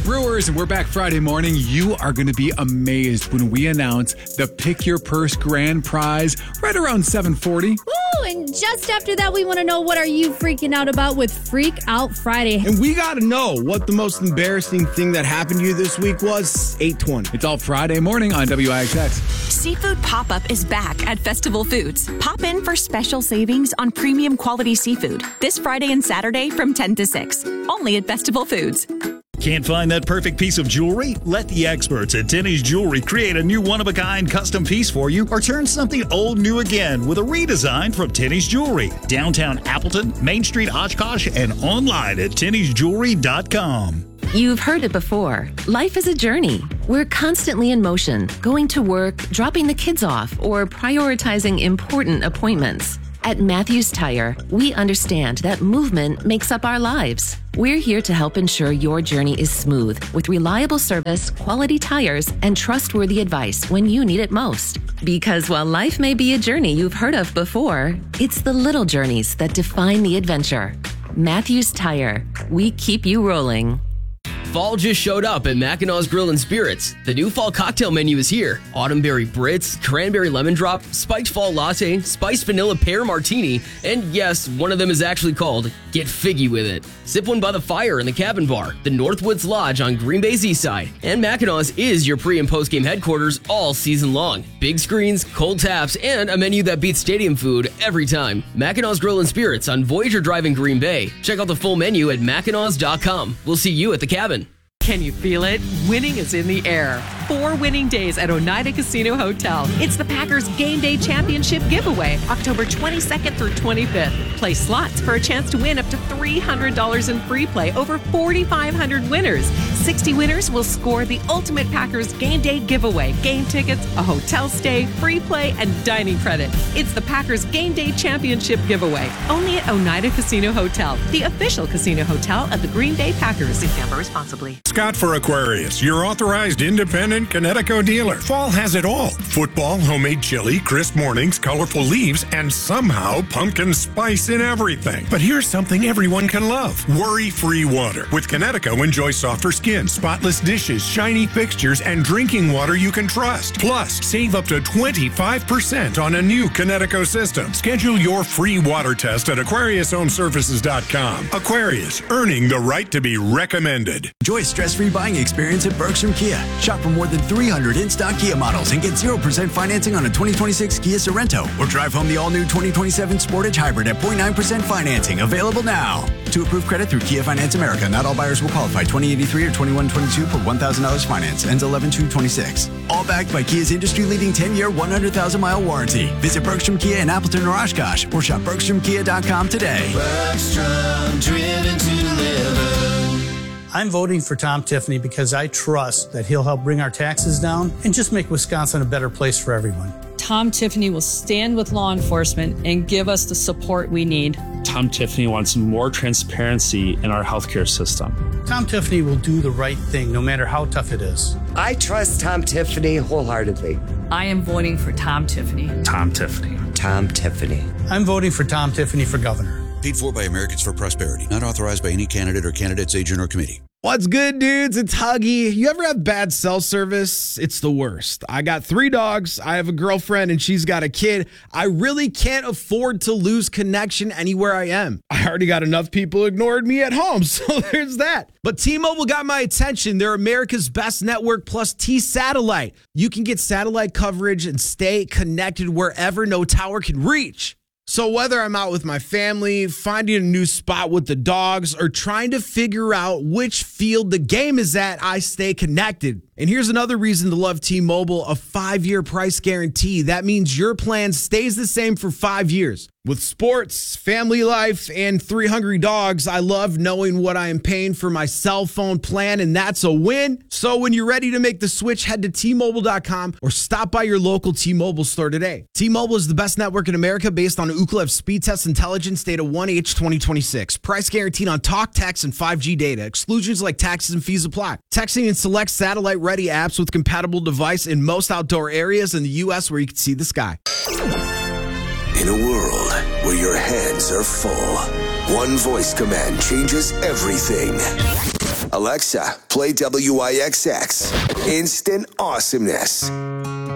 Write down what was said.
Brewers, and we're back Friday morning. You are going to be amazed when we announce the Pick Your Purse Grand Prize right around 7:40. Ooh, and just after that, we want to know, what are you freaking out about with Freak Out Friday? And we got to know what the most embarrassing thing that happened to you this week was. 8:20. It's all Friday morning on WIXX. Seafood Pop-Up is back at Festival Foods. Pop in for special savings on premium quality seafood this Friday and Saturday from 10 to 6. Only at Festival Foods. Can't find that perfect piece of jewelry? Let the experts at Tenny's Jewelry create a new one-of-a-kind custom piece for you, or turn something old new again with a redesign from Tenny's Jewelry. Downtown Appleton, Main Street Oshkosh, and online at tennysjewelry.com. You've heard it before. Life is a journey. We're constantly in motion, going to work, dropping the kids off, or prioritizing important appointments. At Matthews Tire, we understand that movement makes up our lives. We're here to help ensure your journey is smooth with reliable service, quality tires, and trustworthy advice when you need it most. Because while life may be a journey you've heard of before, it's the little journeys that define the adventure. Matthews Tire, we keep you rolling. Fall just showed up at Mackinaw's Grill and Spirits. The new fall cocktail menu is here. Autumnberry Brits, cranberry lemon drop, spiked fall latte, spiced vanilla pear martini, and yes, one of them is actually called Get Figgy With It. Sip one by the fire in the Cabin Bar, the Northwoods Lodge on Green Bay's east side. And Mackinaw's is your pre- and post-game headquarters all season long. Big screens, cold taps, and a menu that beats stadium food every time. Mackinaw's Grill and Spirits on Voyager Drive in Green Bay. Check out the full menu at mackinaws.com. We'll see you at the Cabin. Can you feel it? Winning is in the air. 4 winning days at Oneida Casino Hotel. It's the Packers Game Day Championship giveaway, October 22nd through 25th. Play slots for a chance to win up to $300 in free play, over 4,500 winners. 60 winners will score the ultimate Packers Game Day giveaway. Game tickets, a hotel stay, free play, and dining credit. It's the Packers Game Day Championship giveaway, only at Oneida Casino Hotel, the official casino hotel of the Green Bay Packers. Please gamble responsibly. Scott for Aquarius, your authorized independent Connecticut dealer. Fall has it all. Football, homemade chili, crisp mornings, colorful leaves, and somehow pumpkin spice in everything. But here's something everyone can love. Worry-free water. With Connecticut, enjoy softer skin, spotless dishes, shiny fixtures, and drinking water you can trust. Plus, save up to 25% on a new Connecticut system. Schedule your free water test at AquariusHomeservices.com. Aquarius, earning the right to be recommended. Enjoy stress-free buying experience at Bergstrom Kia. Shop for more than 300 in-stock Kia models and get 0% financing on a 2026 Kia Sorento, or drive home the all-new 2027 Sportage Hybrid at 0.9% financing. Available now. To approved credit through Kia Finance America. Not all buyers will qualify. 2083 or 2122 for $1,000 finance. Ends 11/2/26. All backed by Kia's industry-leading 10-year, 100,000-mile warranty. Visit Bergstrom Kia in Appleton or Oshkosh, or shop BergstromKia.com today. Bergstrom, driven to live. I'm voting for Tom Tiffany because I trust that he'll help bring our taxes down and just make Wisconsin a better place for everyone. Tom Tiffany will stand with law enforcement and give us the support we need. Tom Tiffany wants more transparency in our healthcare system. Tom Tiffany will do the right thing no matter how tough it is. I trust Tom Tiffany wholeheartedly. I am voting for Tom Tiffany. Tom Tiffany. Tom Tiffany. I'm voting for Tom Tiffany for governor. Paid for by Americans for Prosperity. Not authorized by any candidate or candidate's agent or committee. What's good, dudes? It's Huggy. You ever have bad cell service? It's the worst. I got 3 dogs. I have a girlfriend and she's got a kid. I really can't afford to lose connection anywhere I am. I already got enough people ignored me at home, so there's that. But T-Mobile got my attention. They're America's best network plus T-Satellite. You can get satellite coverage and stay connected wherever no tower can reach. So whether I'm out with my family, finding a new spot with the dogs, or trying to figure out which field the game is at, I stay connected. And here's another reason to love T-Mobile, a 5-year price guarantee. That means your plan stays the same for 5 years. With sports, family life, and 3 hungry dogs, I love knowing what I am paying for my cell phone plan, and that's a win. So when you're ready to make the switch, head to T-Mobile.com or stop by your local T-Mobile store today. T-Mobile is the best network in America based on Ookla Speed Test Intelligence data 1H 2026. Price guaranteed on talk, text, and 5G data. Exclusions like taxes and fees apply. Texting and select satellite-ready apps with compatible device in most outdoor areas in the U.S. where you can see the sky. In a world where your hands are full, one voice command changes everything. Alexa, play WIXX. Instant awesomeness.